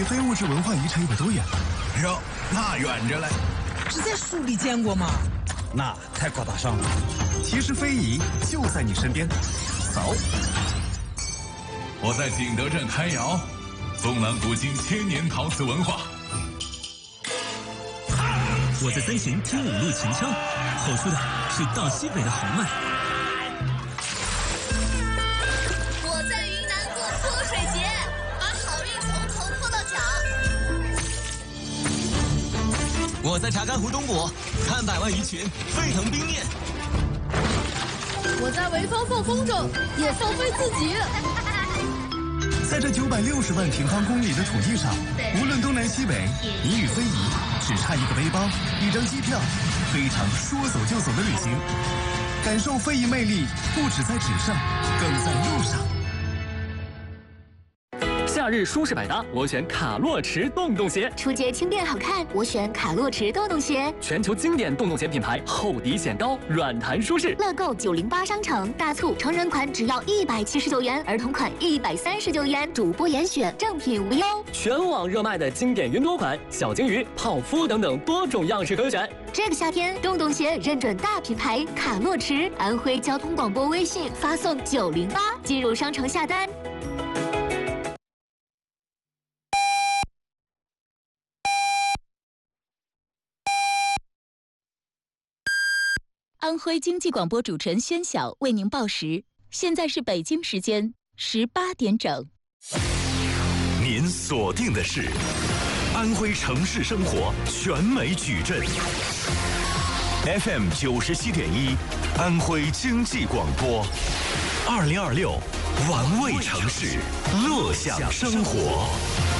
离非物质文化遗产有多远？ 哟，那远着嘞。 只在书里见过吗？ 那太高大上了。 其实非遗就在你身边。扫。 我在景德镇开窑，纵览古今千年陶瓷文化。 我在三秦听五路秦腔，吼出的是到西北的豪迈。 我在云南过泼水节，把好运从头拖到脚。 我在查干湖东部看百万鱼群沸腾冰面。 我在潍坊放风筝，也放飞自己。 在这960万平方公里的土地上，无论东南西北，你与非遗只差一个背包、一张机票，非常说走就走的旅行。感受非遗魅力，不只在纸上，更在路上。 夏日舒适百搭，我选卡洛驰洞洞鞋。 出街轻便好看，我选卡洛驰洞洞鞋。 全球经典洞洞鞋品牌，厚底显高，软弹舒适。 乐购908商城大促，成人款只要179元，儿童款139元，主播严选，正品无忧。 全网热卖的经典云朵款、小金鱼、泡芙等等多种样式可选。 这个夏天，洞洞鞋认准大品牌卡洛驰，安徽交通广播微信发送908，进入商城下单。 安徽经济广播主持人宣晓为您报时，现在是北京时间18点整。 您锁定的是安徽城市生活全美矩阵 FM 97.1，安徽经济广播，2026，玩味城市，乐享生活。